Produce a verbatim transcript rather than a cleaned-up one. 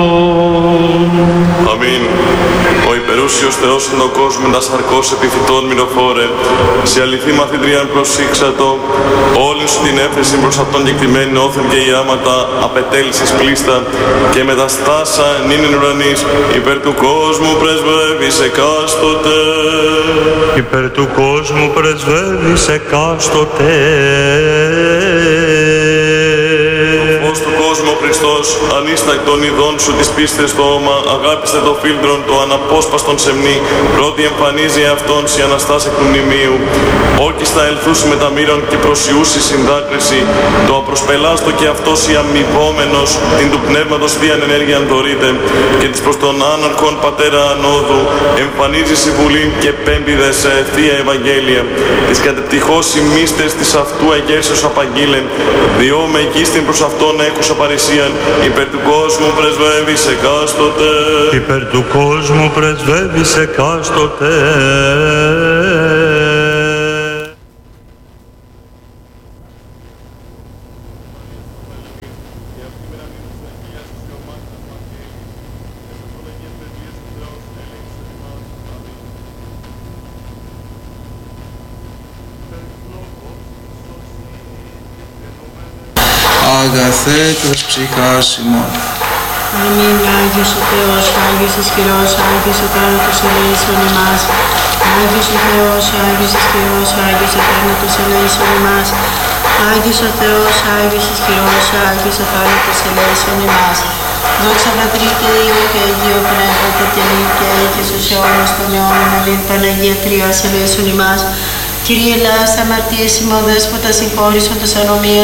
Αμήν. Ο υπερούσιος Θεός εν το κόσμο τα σαρκός επιφυτών μυροφόρε, σε αληθή μαθήτριαν προσήξατο, όλη σου την έφεση προς αυτόν κεκτημένη όθεν και η άματα απετέλησης πλήστα και μεταστάσα νυν εν ουρανής, υπέρ του κόσμου πρεσβεύεις εκάστοτε. Υπέρ του κόσμου πρεσβεύεις εκάστοτε. Του κόσμου Χριστός, ανίστακτον ειδών σου της πίστης το όμα, αγάπηστε το φίλτρον το αναπόσπαστον σεμνή, πρώτη εμφανίζει αυτόν σε αναστάς εκ του μνημείου. Όκιστα ελθούσι με τα μοίρων και προσιούσι συνδάκριση, το απροσπελάστο και αυτός η αμοιβόμενος, την του πνεύματος θείαν ενέργειαν δωρείται, και της προς τον άναρχον πατέρα ανώδου, εμφανίζει συμβουλήν και πέμπιδες σε θεία Ευαγγέλια, της κατεπτυχώς ημίστες της αυτού εγέρσεως απαγγείλεν, διό με εκείστην προς αυτόν έχουσα παρησίαν, υπέρ του κόσμου πρεσβεύεις εκάστοτε. Υπέρ του κόσμου πρεσβεύεις εκάστοτε. Αγαθέτως ψυχάς ημών. Αμήν. Άγιος ο Θεός, Άγιος ισχυρός, Άγιος ο θάνατος ελέησον ημάς. Άγιος ο Θεός, Άγιος ισχυρός, Άγιος ο θάνατος ελέησον ημάς. Άγιος ο Θεός, Άγιος ισχυρός, Άγιος ο θάνατος ελέησον ημάς. Δόξα Πατρί και Υιό και Αγίο Πνεύματι και νύχια και στους αιώνας των αιώνων. Αμήν. Παναγία Τριάς ελέησον ημάς. Κύριε Ελλάς, αμαρτίες ημών, Δέσποτα συγχώρησον τας ανομίας